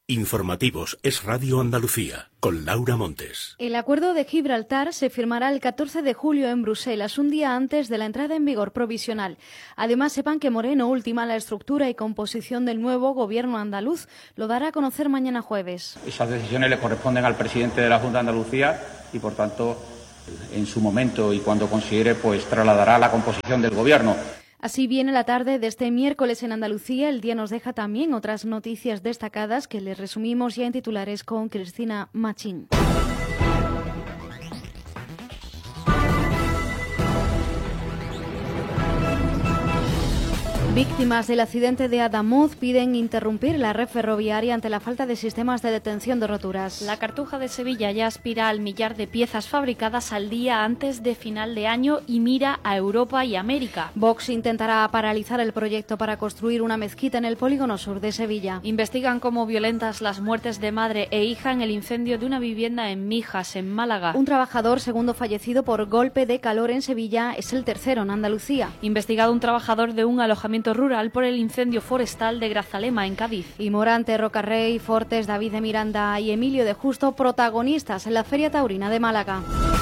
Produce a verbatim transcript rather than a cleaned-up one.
Informativos Es Radio Andalucía, con Laura Montes. El acuerdo de Gibraltar se firmará el catorce de julio en Bruselas, un día antes de la entrada en vigor provisional. Además, sepan que Moreno ultima la estructura y composición del nuevo gobierno andaluz. Lo dará a conocer mañana jueves. Esas decisiones le corresponden al presidente de la Junta de Andalucía y, por tanto, en su momento y cuando considere, pues trasladará la composición del gobierno. Así viene la tarde de este miércoles en Andalucía. El día nos deja también otras noticias destacadas que les resumimos ya en titulares con Cristina Machín. Víctimas del accidente de Adamuz piden interrumpir la red ferroviaria ante la falta de sistemas de detención de roturas. La Cartuja de Sevilla ya aspira al millar de piezas fabricadas al día antes de final de año y mira a Europa y América. Vox intentará paralizar el proyecto para construir una mezquita en el polígono sur de Sevilla. Investigan como violentas las muertes de madre e hija en el incendio de una vivienda en Mijas, en Málaga. Un trabajador, segundo fallecido por golpe de calor en Sevilla, es el tercero en Andalucía. Investigado un trabajador de un alojamiento rural por el incendio forestal de Grazalema, en Cádiz. Y Morante, Rocarrey, Fortes, David de Miranda y Emilio de Justo, protagonistas en la Feria Taurina de Málaga.